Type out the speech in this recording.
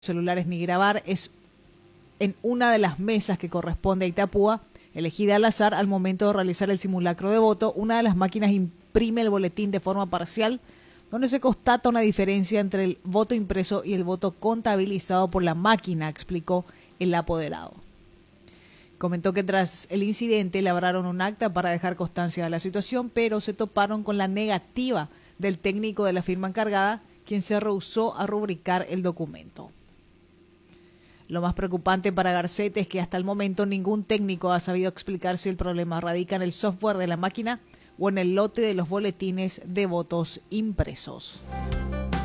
celulares ni grabar es en una de las mesas que corresponde a Itapúa, elegida al azar al momento de realizar el simulacro de voto. Una de las máquinas imprime el boletín de forma parcial, donde se constata una diferencia entre el voto impreso y el voto contabilizado por la máquina, explicó el apoderado. Comentó que tras el incidente elaboraron un acta para dejar constancia de la situación, pero se toparon con la negativa del técnico de la firma encargada, quien se rehusó a rubricar el documento. Lo más preocupante para Garcete es que hasta el momento ningún técnico ha sabido explicar si el problema radica en el software de la máquina o en el lote de los boletines de votos impresos.